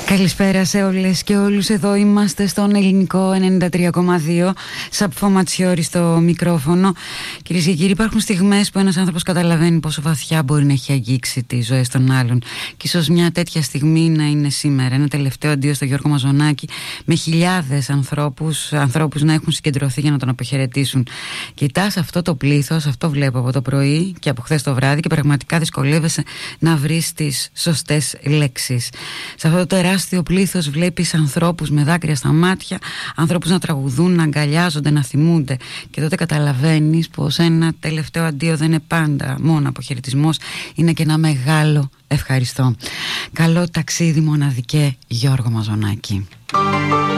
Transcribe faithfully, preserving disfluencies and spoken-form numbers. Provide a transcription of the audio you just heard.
Καλησπέρα σε όλες και όλους. Εδώ είμαστε στον ελληνικό ενενήντα τρία κόμμα δύο. Σαπφό Ματσιόρι στο μικρόφωνο. Κυρίες και κύριοι, υπάρχουν στιγμές που ένας άνθρωπος καταλαβαίνει πόσο βαθιά μπορεί να έχει αγγίξει τις ζωές των άλλων. Και ίσως μια τέτοια στιγμή να είναι σήμερα. Ένα τελευταίο αντίο στο Γιώργο Μαζονάκη, με χιλιάδες ανθρώπους, ανθρώπους να έχουν συγκεντρωθεί για να τον αποχαιρετήσουν. Κοιτάς αυτό το πλήθος, αυτό βλέπω από το πρωί και από χθες το βράδυ, και πραγματικά δυσκολεύεσαι να βρεις τις σωστές λέξεις. Σε αυτό το τεράστιο πλήθος βλέπεις ανθρώπους με δάκρυα στα μάτια, ανθρώπους να τραγουδούν, να αγκαλιάζονται, να θυμούνται, και τότε καταλαβαίνεις πως ένα τελευταίο αντίο δεν είναι πάντα μόνο αποχαιρετισμός, είναι και ένα μεγάλο ευχαριστώ. Καλό ταξίδι, μοναδικέ Γιώργο Μαζονάκη.